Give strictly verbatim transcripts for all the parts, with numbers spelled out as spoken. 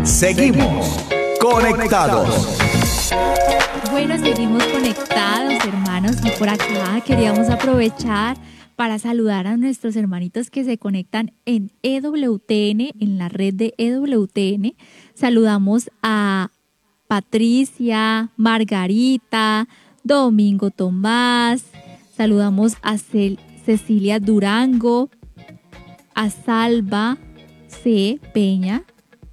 Seguimos conectados. Bueno, seguimos conectados, hermanos, y por acá queríamos aprovechar para saludar a nuestros hermanitos que se conectan en E W T N, en la red de E W T N. Saludamos a Patricia, Margarita, Domingo Tomás, saludamos a Cel- Cecilia Durango, a Salva C. Peña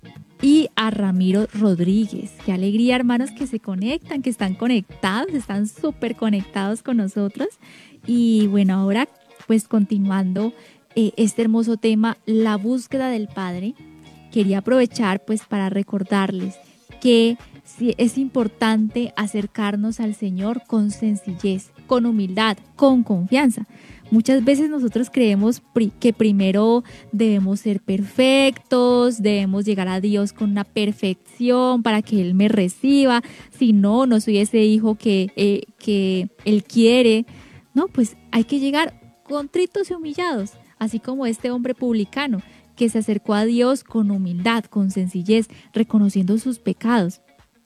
y a Ramiro Rodríguez. Qué alegría, hermanos, que se conectan, que están conectados, están súper conectados con nosotros. Y bueno, ahora pues continuando eh, este hermoso tema, la búsqueda del Padre, quería aprovechar pues para recordarles que sí, es importante acercarnos al Señor con sencillez, con humildad, con confianza. Muchas veces nosotros creemos pri- que primero debemos ser perfectos, debemos llegar a Dios con una perfección para que Él me reciba. Si no, no soy ese hijo que, eh, que Él quiere. No, pues hay que llegar contritos y humillados, así como este hombre publicano que se acercó a Dios con humildad, con sencillez, reconociendo sus pecados.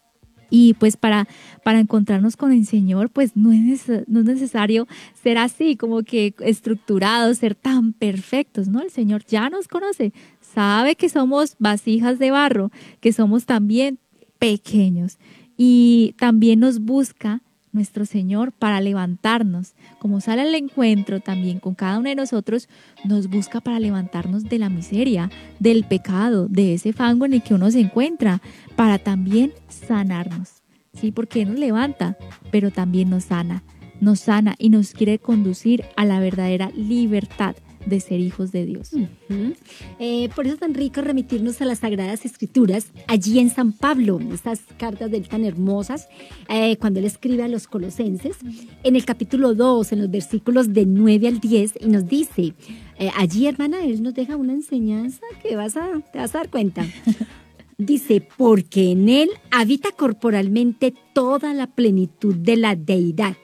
Y pues para, para encontrarnos con el Señor, pues no es, no es necesario ser así, como que estructurados, ser tan perfectos, ¿no? El Señor ya nos conoce, sabe que somos vasijas de barro, que somos también pequeños. Y también nos busca nuestro Señor para levantarnos. Como sale al encuentro también con cada uno de nosotros, nos busca para levantarnos de la miseria, del pecado, de ese fango en el que uno se encuentra, para también sanarnos. Sí, porque nos levanta, pero también nos sana. Nos sana y nos quiere conducir a la verdadera libertad de ser hijos de Dios. Uh-huh. Eh, por eso es tan rico remitirnos a las Sagradas Escrituras, allí en San Pablo, estas cartas de él tan hermosas, eh, cuando él escribe a los colosenses, en el capítulo dos, en los versículos de nueve al diez, y nos dice, eh, allí, hermana, él nos deja una enseñanza que vas a, te vas a dar cuenta. Dice, porque en él habita corporalmente toda la plenitud de la deidad,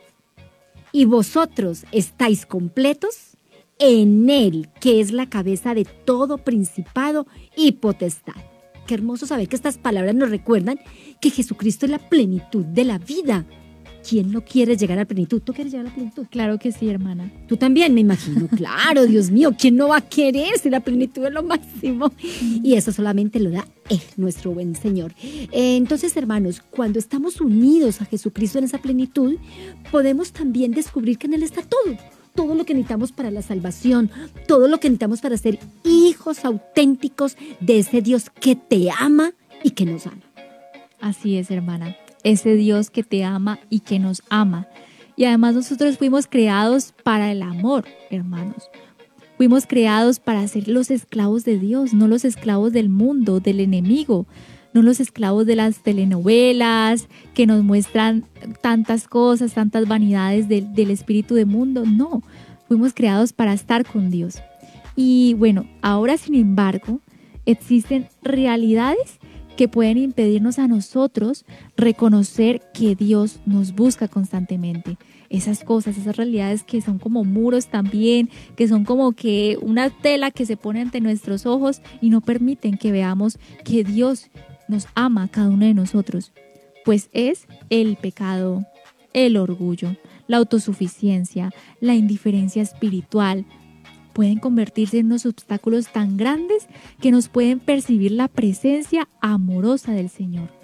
y vosotros estáis completos en Él, que es la cabeza de todo principado y potestad. Qué hermoso saber que estas palabras nos recuerdan que Jesucristo es la plenitud de la vida. ¿Quién no quiere llegar a la plenitud? ¿Tú quieres llegar a la plenitud? Claro que sí, hermana. Tú también, me imagino. Claro, Dios mío, ¿quién no va a querer si la plenitud es lo máximo? Y eso solamente lo da Él, nuestro buen Señor. Eh, entonces, hermanos, cuando estamos unidos a Jesucristo en esa plenitud, podemos también descubrir que en Él está todo. Todo lo que necesitamos para la salvación, todo lo que necesitamos para ser hijos auténticos de ese Dios que te ama y que nos ama. Así es, hermana. Ese Dios que te ama y que nos ama. Y además nosotros fuimos creados para el amor, hermanos. Fuimos creados para ser los esclavos de Dios, no los esclavos del mundo, del enemigo. No los esclavos de las telenovelas que nos muestran tantas cosas, tantas vanidades del, del espíritu del mundo. No, fuimos creados para estar con Dios. Y bueno, ahora sin embargo, existen realidades que pueden impedirnos a nosotros reconocer que Dios nos busca constantemente. Esas cosas, esas realidades que son como muros también, que son como que una tela que se pone ante nuestros ojos y no permiten que veamos que Dios nos ama a cada uno de nosotros, pues es el pecado, el orgullo, la autosuficiencia, la indiferencia espiritual. Pueden convertirse en unos obstáculos tan grandes que nos pueden percibir la presencia amorosa del Señor.